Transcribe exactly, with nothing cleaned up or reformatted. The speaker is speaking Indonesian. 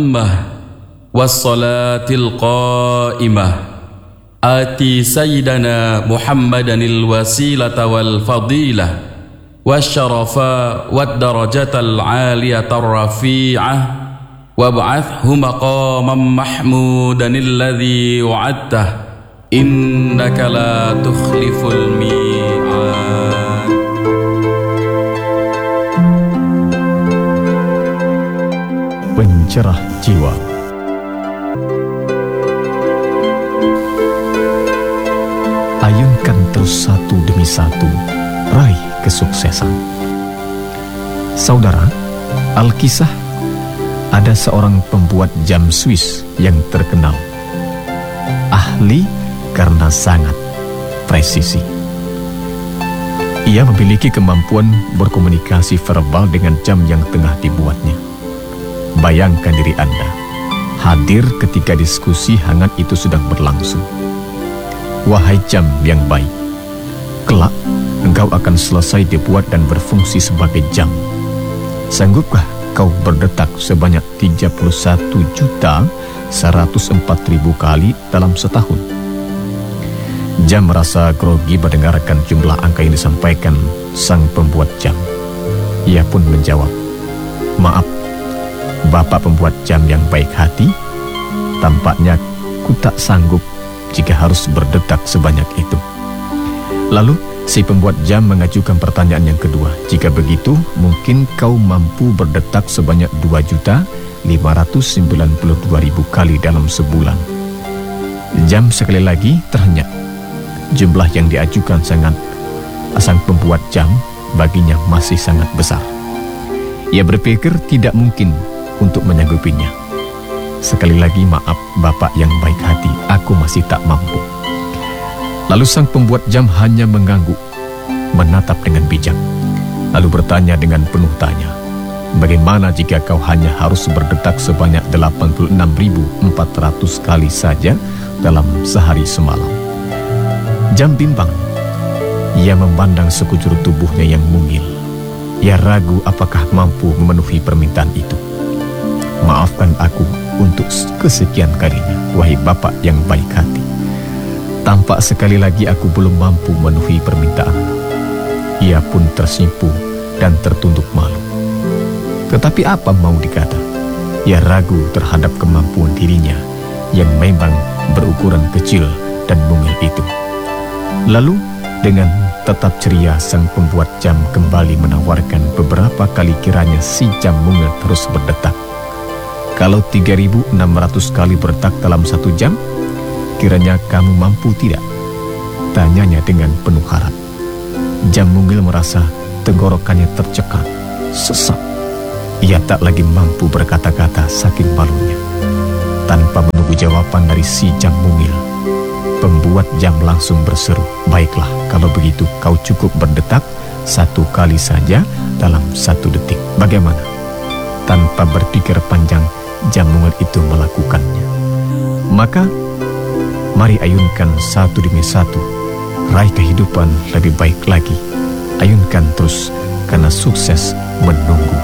wassalatil qa'imah ati sayyidana Muhammadanil wasilata wal fadilah wasyarafa wad darajatal aliyatar rafi'ah wab'athhu maqaman mahmudanil ladzi wa'adtah innaka la tukhliful mi'ad. Pencerah jiwa. Ayunkan terus satu demi satu, raih kesuksesan. Saudara, Alkisah, ada seorang pembuat jam Swiss yang terkenal. Ahli karena sangat presisi. Ia memiliki kemampuan berkomunikasi verbal dengan jam yang tengah dibuatnya. Bayangkan diri Anda, hadir ketika diskusi hangat itu sedang berlangsung. Wahai jam yang baik, kelak engkau akan selesai dibuat dan berfungsi sebagai jam. Sanggupkah kau berdetak sebanyak tiga puluh satu juta seratus empat ribu kali dalam setahun? Jam merasa grogi mendengarkan jumlah angka yang disampaikan sang pembuat jam. Ia pun menjawab, "Maaf, Bapak pembuat jam yang baik hati, tampaknya ku tak sanggup jika harus berdetak sebanyak itu." Lalu si pembuat jam mengajukan pertanyaan yang kedua. "Jika begitu, mungkin kau mampu berdetak sebanyak dua juta lima ratus sembilan puluh dua ribu kali dalam sebulan?" Jam sekali lagi terhenyak. Jumlah yang diajukan sangat sang pembuat jam baginya masih sangat besar. Ia berpikir tidak mungkin untuk menyanggupinya. "Sekali lagi, maaf Bapak yang baik hati, aku masih tak mampu." Lalu sang pembuat jam hanya mengangguk, menatap dengan bijak, lalu bertanya dengan penuh tanya, "Bagaimana jika kau hanya harus berdetak sebanyak delapan puluh enam ribu empat ratus kali saja dalam sehari semalam?" Jam bimbang. Ia memandang sekujur tubuhnya yang mungil. Ia ragu apakah mampu memenuhi permintaan itu. "Maafkan aku untuk kesekian kalinya, wahai Bapak yang baik hati. Tampak sekali lagi aku belum mampu memenuhi permintaan." Ia pun tersipu dan tertunduk malu. Tetapi apa mau dikata? Ia ragu terhadap kemampuan dirinya yang memang berukuran kecil dan mungil itu. Lalu dengan tetap ceria sang pembuat jam kembali menawarkan beberapa kali kiranya si jam mungil terus berdetak. "Kalau tiga ribu enam ratus kali berdetak dalam satu jam, kiranya kamu mampu tidak?" tanyanya dengan penuh harap. Jam mungil merasa tenggorokannya tercekat, sesak. Ia tak lagi mampu berkata-kata saking malunya. Tanpa menunggu jawaban dari si jam mungil, pembuat jam langsung berseru, "Baiklah, kalau begitu kau cukup berdetak satu kali saja dalam satu detik. Bagaimana?" Tanpa berpikir panjang, jam mungil itu melakukannya. Maka mari ayunkan satu demi satu, raih kehidupan lebih baik lagi. Ayunkan terus, karena sukses menunggu.